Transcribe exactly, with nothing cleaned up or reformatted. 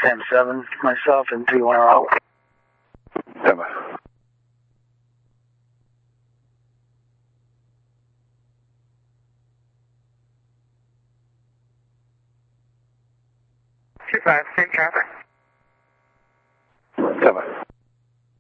ten seven, myself, and three one zero. Stand by. two five, same traffic. Stand by.